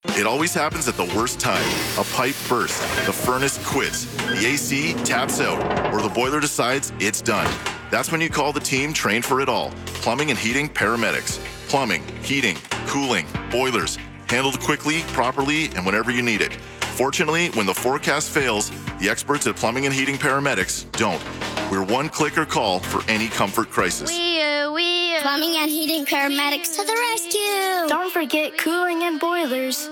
It always happens at the worst time. A pipe bursts, the furnace quits, the AC taps out, or the boiler decides it's done. That's when you call the team trained for it all. Plumbing and heating paramedics. Plumbing, heating, cooling, boilers. Handled quickly, properly, and whenever you need it. Fortunately, when the forecast fails, the experts at Plumbing and Heating Paramedics don't. We're one clicker call for any comfort crisis. Plumbing and Heating Paramedics to the rescue! Don't forget cooling and boilers.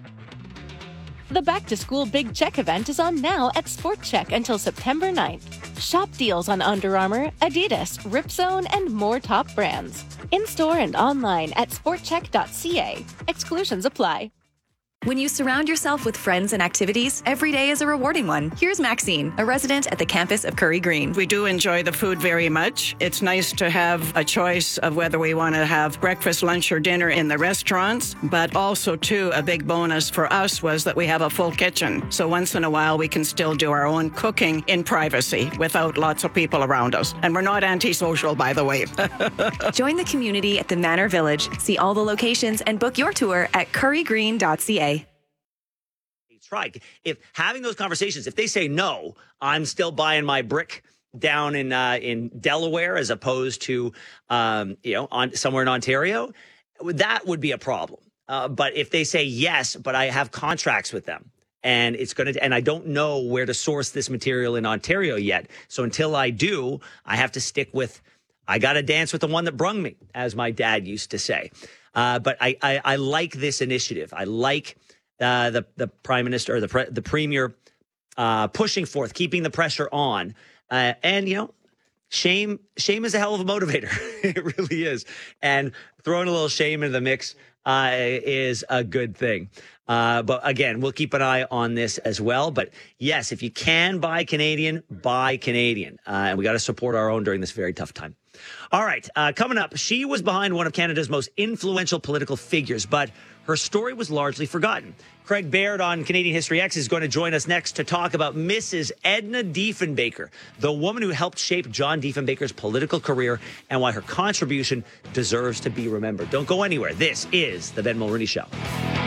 The Back to School Big Check event is on now at Sport Check until September 9th. Shop deals on Under Armour, Adidas, Ripzone, and more top brands. In-store and online at sportcheck.ca. Exclusions apply. When you surround yourself with friends and activities, every day is a rewarding one. Here's Maxine, a resident at the campus of Curry Green. We do enjoy the food very much. It's nice to have a choice of whether we want to have breakfast, lunch, or dinner in the restaurants. But also, too, a big bonus for us was that we have a full kitchen. So once in a while, we can still do our own cooking in privacy without lots of people around us. And we're not antisocial, by the way. Join the community at the Manor Village. See all the locations and book your tour at currygreen.ca. Right. If having those conversations, if they say no, I'm still buying my brick down in Delaware as opposed to somewhere in Ontario, that would be a problem. But if they say yes, but I have contracts with them and and I don't know where to source this material in Ontario yet. So until I do, I have to stick with, I got to dance with the one that brung me, as my dad used to say. But I like this initiative. I like the prime minister or the premier pushing forth, keeping the pressure on, and shame is a hell of a motivator. It really is, and throwing a little shame into the mix is a good thing. But again, we'll keep an eye on this as well. But yes, if you can buy Canadian, and we got to support our own during this very tough time. All right, coming up, she was behind one of Canada's most influential political figures, but her story was largely forgotten. Craig Baird on Canadian History X is going to join us next to talk about Mrs. Edna Diefenbaker, the woman who helped shape John Diefenbaker's political career and why her contribution deserves to be remembered. Don't go anywhere. This is The Ben Mulroney Show.